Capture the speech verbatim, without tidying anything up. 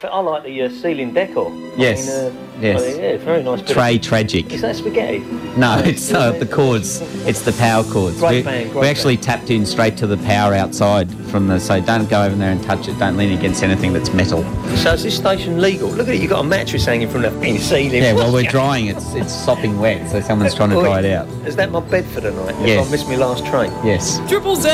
But I like the uh, ceiling decor. Yes, I mean, uh, yes. well, yeah, very nice. bit Tray of- tragic. Is that spaghetti? No, it's uh, the cords. It's the power cords. Great we, band, great we actually tapped in straight to the power outside from the. So don't go over there and touch it. Don't lean against anything that's metal. So is this station legal? Look at it. You've got a mattress hanging from the fucking ceiling. Yeah, well, we're drying. It's it's sopping wet, so someone's trying to dry it out. Is that my bed for the night? Yes. If I missed my last train? Yes. Triple Z